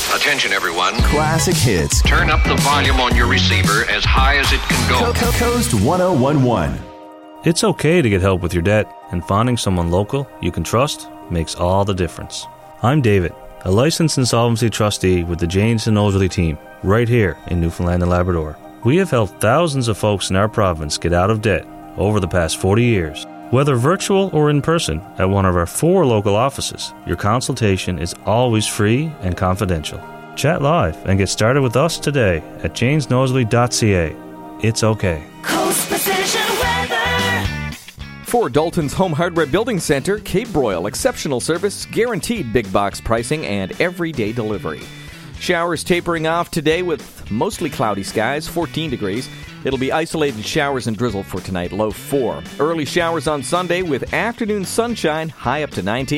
Attention, everyone. Classic hits. Turn up the volume on your receiver as high as it can go. Coast 1011. It's okay to get help with your debt, and finding someone local you can trust makes all the difference. I'm David, a licensed insolvency trustee with the Janes and Nosworthy team, right here in Newfoundland and Labrador. We have helped thousands of folks in our province get out of debt over the past 40 years. Whether virtual or in person at one of our 4 local offices, your consultation is always free and confidential. Chat live and get started with us today at janesnosworthy.ca. It's okay. Coast Precision Weather. For Dalton's Home Hardware Building Center, Cape Broyle, exceptional service, guaranteed big box pricing, and everyday delivery. Showers tapering off today with mostly cloudy skies, 14 degrees. It'll be isolated showers and drizzle for tonight, low 4. Early showers on Sunday with afternoon sunshine, high up to 19.